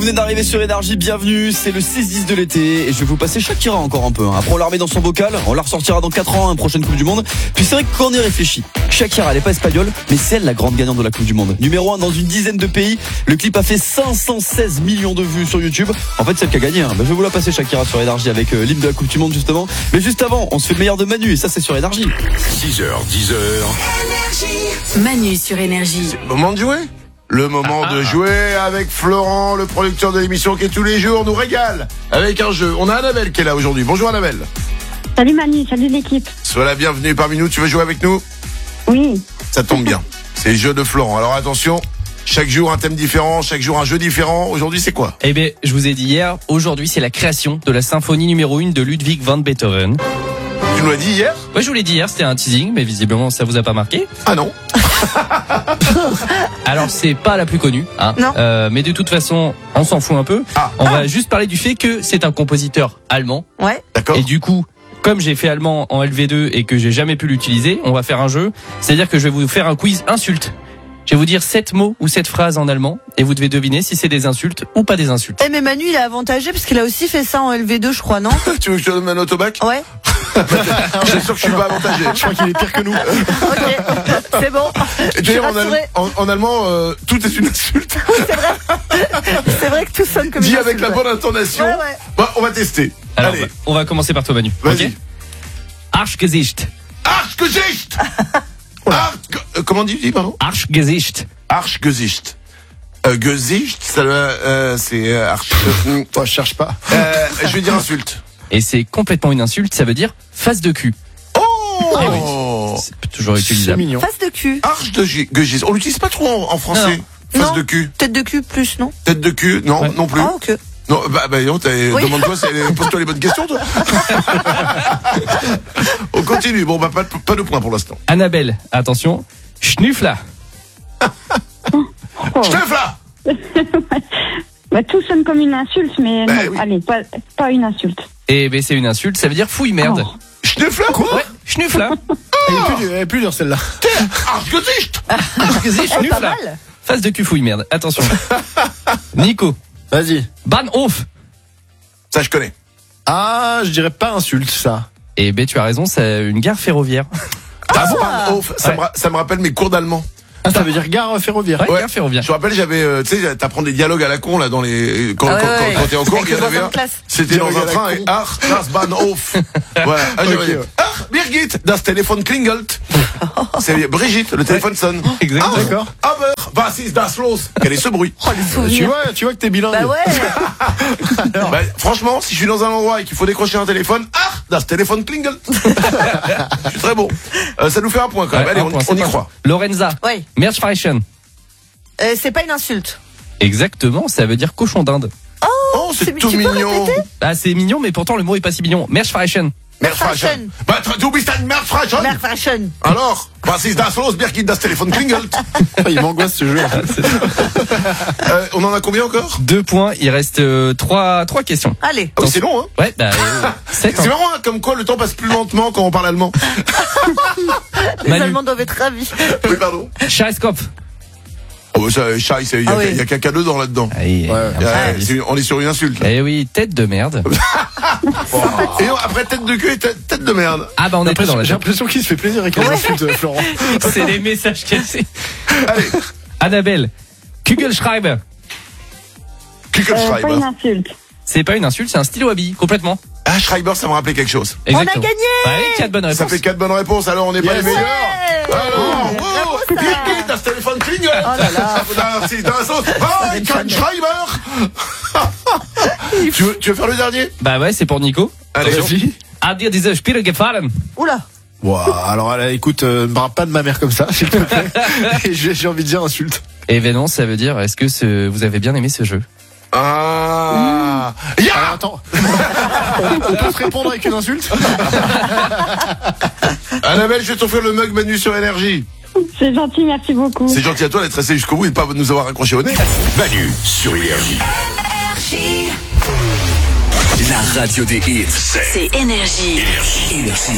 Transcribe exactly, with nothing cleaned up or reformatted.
venez d'arriver sur Énergie, bienvenue, c'est le six dix de l'été et je vais vous passer Shakira encore un peu. Hein. Après on la remet dans son bocal, on la ressortira dans quatre ans, une prochaine Coupe du Monde. Puis c'est vrai que quand on y réfléchit, Shakira elle est pas espagnole, mais c'est elle la grande gagnante de la Coupe du Monde. Numéro un dans une dizaine de pays, le clip a fait cinq cent seize millions de vues sur YouTube. En fait c'est elle qui a gagné, hein. bah, je vais vous la passer Shakira sur Énergie avec euh, l'hymne de la Coupe du Monde justement. Mais juste avant, on se fait le meilleur de Manu et ça c'est sur Énergie. six heures, dix heures. Manu sur Énergie. C'est le moment de jouer. Le moment ah, de jouer avec Florent, le producteur de l'émission qui tous les jours nous régale avec un jeu. On a Annabelle qui est là aujourd'hui. Bonjour Annabelle. Salut Manu, salut l'équipe. Sois la bienvenue parmi nous. Tu veux jouer avec nous? Oui. Ça tombe bien. C'est le jeu de Florent. Alors attention, chaque jour un thème différent, chaque jour un jeu différent. Aujourd'hui c'est quoi? Eh bien, je vous ai dit hier, aujourd'hui c'est la création de la symphonie numéro un de Ludwig van Beethoven. Tu nous l'as dit hier? Ouais, je vous l'ai dit hier, c'était un teasing, mais visiblement ça vous a pas marqué. Ah non. Alors c'est pas la plus connue, hein. Non. Euh, mais de toute façon, on s'en fout un peu. Ah. On Ah. va juste parler du fait que c'est un compositeur allemand. Ouais. D'accord. Et du coup, comme j'ai fait allemand en L V deux et que j'ai jamais pu l'utiliser, on va faire un jeu. C'est-à-dire que je vais vous faire un quiz insulte. Je vais vous dire sept mots ou sept phrases en allemand et vous devez deviner si c'est des insultes ou pas des insultes. Eh mais Manu il est avantagé parce qu'il a aussi fait ça en L V deux je crois, non? Tu veux que je te donne ma note au bac? Ouais. Je suis sûr que je suis pas avantagé. Je crois qu'il est pire que nous. Ok, c'est bon. Et d'ailleurs, en, allem- en, en allemand, euh, tout est une insulte. C'est vrai. C'est vrai que tout sonne comme Dis une avec insulte, la ouais. bonne intonation. Ouais, ouais. Bah, on va tester. Alors, Allez, on va commencer par toi Manu. vas-y. Ok. Arschgesicht. Arschgesicht. Arsch... euh, Comment on dit, dis, pardon? Arschgesicht. Arschgesicht. Euh, Gesicht, ça doit, euh, c'est euh, arch... euh, Toi, je cherche pas. euh, je vais dire insulte. Et c'est complètement une insulte, ça veut dire face de cul. Oh, Eh oui. C'est toujours C'est utilisable. mignon. Face de cul. Arschgesicht. On l'utilise pas trop en, en français. Non. Face Non. de cul. Tête de cul plus, non? Tête de cul, non, Ouais. non plus. Ah ok. Non, bah, bah, non, t'as- Oui. demande-toi, c'est- pose-toi les bonnes questions, toi. On continue. Bon, bah, pas, de- pas de points pour l'instant. Annabelle, attention. Schnüffler. Steph, là! Bah, tout sonne comme une insulte, mais Bah, non, oui. allez, pas, pas une insulte. Et ben c'est une insulte, ça veut dire fouille merde. Oh. Steph, là? Quoi? Ouais, Schnüffler. Elle est plus dure, elle est plus dure celle-là. Arschgesicht! Arschgesicht, Eh, pas Schnüffler. mal. Face de cul fouille merde. Attention. Nico. Vas-y. Bahnhof. Ça, je connais. Ah, je dirais pas insulte, ça. Et ben tu as raison, c'est une gare ferroviaire. Ah, Bahnhof, ça, Ouais. me, ra- ça me rappelle mes cours d'allemand. Ah, ça veut dire gare ferroviaire. Ouais, Ouais. gare ferroviaire. Je me rappelle, j'avais, euh, tu sais, t'apprends des dialogues à la con, là, dans les, quand, Ah ouais, quand, ouais, quand, ouais. quand t'es en cours, Avec il y en le avait voisin un. de classe. C'était dans Dialogue un à train la et con. Ach, das Bahnhof. Voilà. Ah, Ok, j'aurais dit, ouais. Ach, Birgit, das Telefon klingelt. C'est Brigitte, le téléphone sonne. Exactement. Ah, D'accord. Aber, was ist das los? Quel est ce bruit? Oh les Tu souvenirs. vois, tu vois que t'es bilingue. Bah ouais. Bah, franchement, si je suis dans un endroit et qu'il faut décrocher un téléphone, ah, das Telefon klingelt. Je suis très bon. Euh, ça nous fait un point quand même. Ouais, Allez, un on, point, on c'est y pas croit. Lorenza. Ouais. Meerschweinchen. Euh, c'est pas une insulte. Exactement, ça veut dire cochon d'Inde. Oh, c'est c'est- tout tu peux mignon. répéter Ah, c'est mignon, mais pourtant le mot est pas si mignon. Meerschweinchen. Meerschweinchen. Bah, du bist ein Meerschweinchen. Mère fashion. Alors, was ist das los? Birgit, das Telefon klingelt. Il m'angoisse ce jeu. Euh, on en a combien encore? Deux points, il reste euh, trois, trois questions. Allez. Ah oui, c'est long, hein. Ouais, bah, euh, sept. C'est marrant, hein, comme quoi le temps passe plus lentement quand on parle allemand. Les Manu. Allemands doivent être ravis. Oui, pardon. Scheißkopf. Oh, bah, ça, Chai, il y a, Ah oui. y a caca dedans là-dedans. Allez, Ouais. Y a- c'est une- on est sur une insulte. là. Eh oui, tête de merde. Et non, après tête de queue et tête, tête de merde. Ah bah on est plus dans la J'ai l'impression qu'il se fait plaisir avec les insultes, Florent. C'est les messages cassés. Allez, Annabelle. Kugelschreiber. Euh, pas Kugelschreiber. une insulte. C'est pas une insulte, c'est un stylo à billes, complètement. Ah, Schreiber, ça me rappelait quelque chose. Exactement. gagné Ouais, quatre bonnes réponses. Ça fait quatre bonnes réponses, alors on n'est pas Yes. les meilleurs. Ouais. Alors, Ouais. wow, Bravo, ça. Birgit, das Telefon klingelt. Oh là là. Da, c'est dans la sauce. Oh, ich kann Schreiber. tu, veux, tu veux faire le dernier? Bah ouais, c'est pour Nico. Allez, Vas-y. Hat dir diese Spiele gefallen? Oula. Wow, alors là, écoute, euh, me parle pas de ma mère comme ça, s'il te plaît. Et j'ai j'ai envie de dire insulte. Eh ben non, ça veut dire, est-ce que ce, vous avez bien aimé ce jeu? Ah. Alors Ya. attends. on, on peut se répondre avec une insulte? Annabelle, je vais t'offrir le mug Manu sur Énergie. C'est gentil, merci beaucoup. C'est gentil à toi d'être resté jusqu'au bout et de pas nous avoir accroché au nez. Manu sur Énergie. La radio des hits, c'est C'est Énergie. Énergie. Énergie.